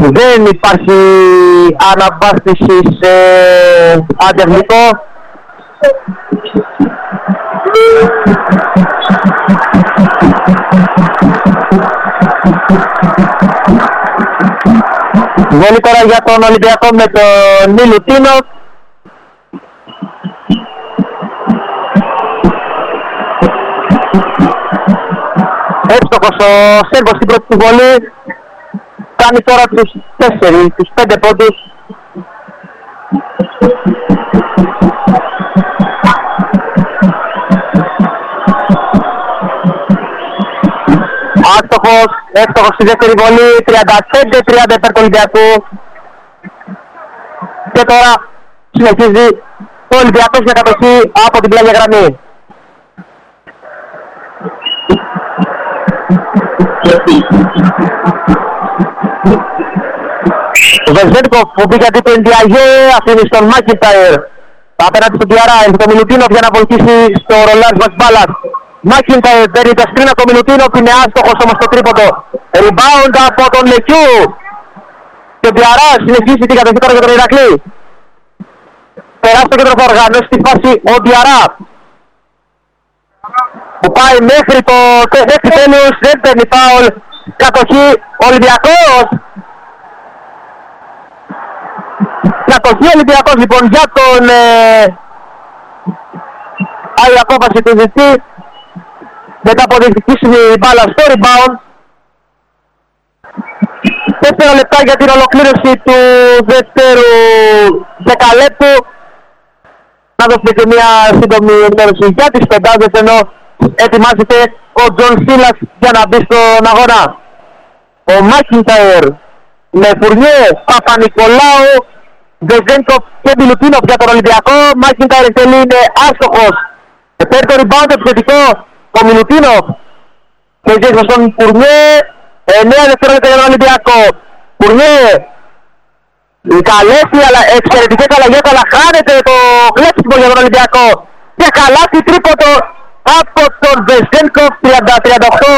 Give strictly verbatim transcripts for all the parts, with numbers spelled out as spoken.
Δεν υπάρχει αναβάθμιση σε αντευνικό. Βγαίνει τώρα για τον Ολυμπιακό με τον Μιλουτίνο. Εύστοχος ο Σέρβος στην πρώτη του βολή. Κάνει τώρα τους τέσσερις, τους πέντε πόντους. Άστοχος, εύστοχος στη δεύτερη βολή, τριάντα πέντε τριάντα υπέρ του Ολυμπιακού. Και τώρα συνεχίζει ο Ολυμπιακός για κατοχή από την πλάγια γραμμή. Ο Βεζέντκοφ που πήγε αντί του Εντιαγέ αφήνει στον Μάκιντάιρ απέναντι στον Διαρά, έχει το Μιλουτίνοφ για να βοηθήσει στο ρολάζ μας μπάλας. Μάκιντάιρ παίρνει τα σκρίνα από το Μιλουτίνοφ, είναι άστοχος όμως το τρίποντο. Rebound από τον Λεκιού και ο Διαρά συνεχίζει την κατοχή τώρα για τον Ηρακλή. Περάσει το κέντρο, θα οργανώσει στη φάση ο Διαρά που πάει μέχρι το μέχρι τέλος, δεν παίρνει φάουλ. Κατοχή Ολυμπιακός. Κατοχή Ολυμπιακός λοιπόν για τον ε, άλλη απόφαση του ζητή μετά από διεκδικήσιμη μπάλα στο rebound. Τέσσερα λεπτά για την ολοκλήρωση του δεύτερου δεκαλέπτου. Να δώσουμε και μια σύντομη ενημέρωση για τις πεντάδες, ενώ ετοιμάζεται ο Τζον Σίλας για να μπει στον αγώνα. Ο Μάκιντάιρ με Φουρνιέ, Παπα-Νικολάου, Βεζέντκοφ και Μιλουτίνοφ για τον Ολυμπιακό. Μάκιντάιρ τελεί είναι άστοχος. Παίρνει το rebound επιθετικό ο Μιλουτίνοφ και γύρω στον Φουρνιέ. εννέα δευτερόλεπτα για τον Ολυμπιακό. Φουρνιέ, καλές αλλά εξαιρετικές αλλαγές, αλλά χάνεται το κλέψιμο για τον Ολυμπιακό. Και καλάθι τρίποντο από τον Βεζέντκοφ, τριάντα τριάντα οκτώ.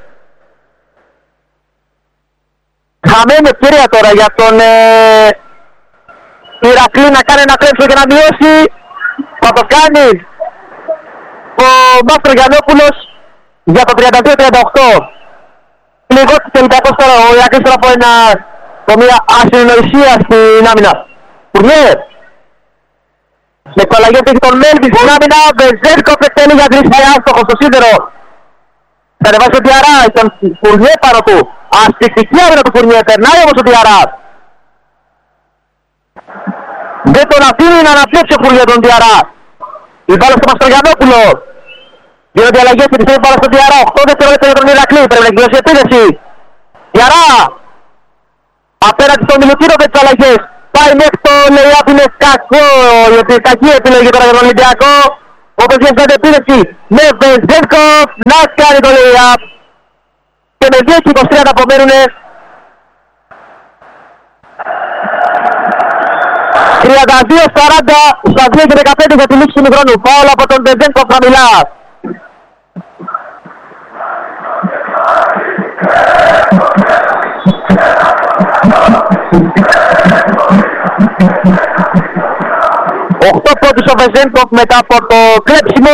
Χαμένη ευκαιρία τώρα για τον ε, Ηρακλή να κάνει ένα κλέψιμο και να μειώσει. Θα το κάνει ο Μάστρο Γιαννόπουλος για το τριάντα δύο τριάντα οκτώ. Λιγότερο τελικά τώρα ο Ηρακλής τώρα από ένα από μια ασυνοησία στην άμυνα. Φουρνιέ με εκπαλλαγές έχει τον Μέλβιν στην άμυνα. Βεζέντκοφ εκτελεί για τρεις, είναι άστοχος στο σίδερο. Θα ανεβάσει ο Διαρά, τον Φουρνιέ πάνω του. Ασφυκτική άμυνα του Φουρνιέ, περνάει όμως ο Διαρά. Δεν τον αφήνει να αναπτύξει ο Φουρνιέ τον Διαρά. Η μπάλα στο Μαστρογιαννόπουλο. Γίνονται αλλαγές και πιστεύει μπάλα στον Διαρά. οκτώ δευτερόλεπτα για τον Ηρακλή, πρέπει να εκδηλώσει επίδεση. Διαρά απέναντι στον Μιλουτίνο με τις αλλαγές. Πάει μέχρι το lay-up, είναι κακό, γιατί κακή επιλογή τώρα για τον Ολυμπιακό. Όπως γίνεται επίδεση με Βεζέντκοφ να κάνει το lay-up. Και με δύο και είκοσι τρία να απομένουνε. τριάντα δύο σαράντα στα δύο και δεκαπέντε για τη λήξη του χρόνου. Φάουλ από τον Βεζέντκοφ χαμηλά. οκτώ πόντους ο Βεζέντκοφ μετά από το κλέψιμο.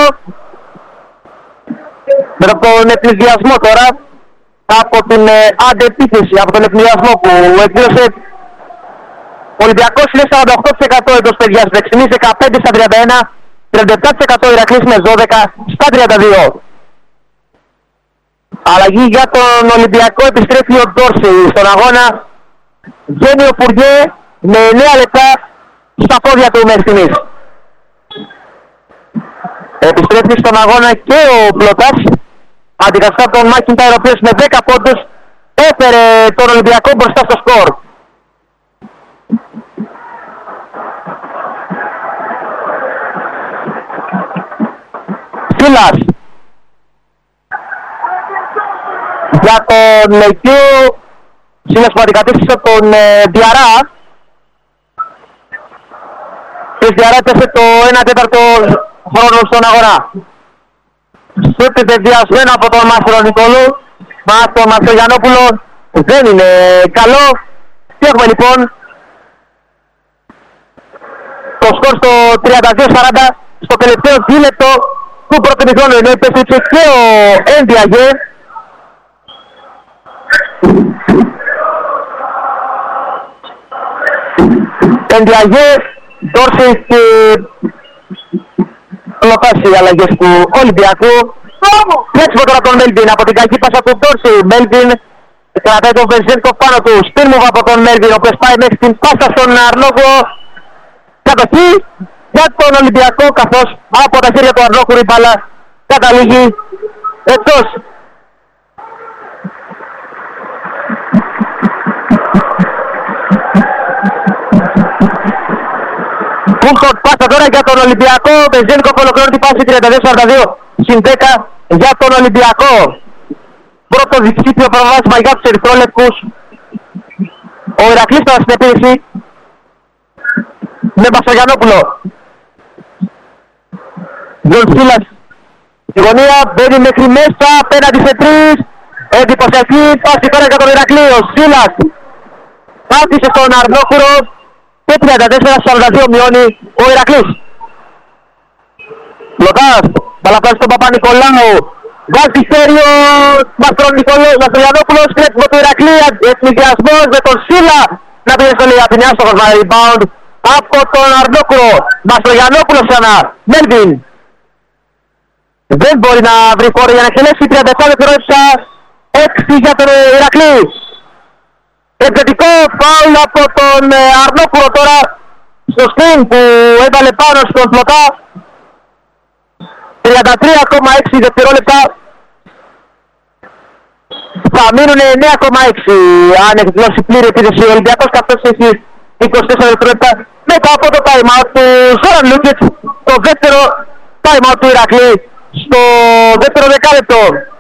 Μετά από τον επληδιασμό τώρα. Από την ε, αντεπίθεση, από τον επληδιασμό που εκδήλωσε. Ο Ολυμπιακός είναι σαράντα οκτώ τοις εκατό εντός παιδιάς, δεξινής δεκαπέντε στα τριάντα ένα, τριάντα επτά τοις εκατό Ηρακλής με δώδεκα στα τριάντα δύο. Αλλαγή για τον Ολυμπιακό, επιστρέφει ο Ντόρσεϊ στον αγώνα. Βγαίνει ο Φουρνιέ με εννέα λεπτά στα πόδια του μέχρι στιγμής. Επιστρέφει στον αγώνα και ο Πλωτάς, αντικαθιστά τον Μάκιντάιρ, ο οποίος με δέκα πόντους έφερε τον Ολυμπιακό μπροστά στο σκορ. Σίλας για τον Λεκιού. Σίλας που αντικατέστησε τον ε, Διαρά. Και Διαρά έπεσε το ένα τέταρτο χρόνο στον αγώνα. Σούτ δεδιασμένο από τον Μαστρο Νικολού. Μα τον Μαστρογιαννόπουλο δεν είναι καλό. Και έχουμε λοιπόν το σκορ στο τριάντα δύο σαράντα στο τελευταίο δίλεπτο του πρώτου μηχρόνου, ενώ υπέστρεψε και ο Ενδιαγέ. Ενδιαγέ, Ντόρσεϊ και Λοπάς οι αλλαγές του Ολυμπιακού. Τρέξιμο τώρα τον Μέλβιν από την κακή πάσα του Ντόρσεϊ. Μέλβιν κρατάει τον Βενζένκο πάνω του. Σπίρμουβ από τον Μέλβιν, ο οποίος πάει μέχρι την πάσα στον Αρνόκο. Κατοχή για τον Ολυμπιακό, καθώς από τα χέρια του Αρνόκου η μπάλα καταλήγει εκτός. Πούλκοτ πάσα τώρα για τον Ολυμπιακό. Βενζένκο ολοκληρώνει την πάση τριάντα δύο σαράντα δύο συν δέκα για τον Ολυμπιακό. Πρώτο διψήφιο προβάσμα για τους ερυθρόλευκους. Ο Ηρακλής τώρα στην επίθεση με Μπαστογιαννόπουλο. Γιον Σίλας στη γωνία, μπαίνει μέχρι μέσα, απέναντι σε τρεις. Εντυπωσιακή πάση τώρα για τον Ηρακλή. Ο Σίλας πάτησε στον Αρνόκουρο και τριάντα τέσσερα σαράντα δύο μειώνει ο Ηρακλής. Λωτάς, παλαπλάζει τον Παπα-Νικολάου. Βάζει χέρι ο Μαστρογιαννόπουλος, κρέτιμο του Ηρακλή, εθνικιασμός με τον Σίλα να πήγε στο Λιγαπινή, άστοχος με rebound από τον Αρνόκουρο. Μαστρογιαννόπουλος ξανά, Μέλβιν. Δεν μπορεί να βρει χώρο για να εκτελέσει, τριάντα επτά δευτερόλεπτα, έξι για τον Ηρακλή. Επιθετικό φάουλ από τον Αρνόκουρο τώρα στο σκριν που έβαλε πάνω στον Φλωτά. τριάντα τρία κόμμα έξι δευτερόλεπτα. Θα μείνουν εννέα κόμμα έξι αν εκδηλώσει πλήρη επίθεση ο Ολυμπιακός, καθώς έχει είκοσι τέσσερα δευτερόλεπτα μετά από το time out του Ζόραν Λούκετς, το δεύτερο time out του Ηρακλή στο δεύτερο δεκάλεπτο.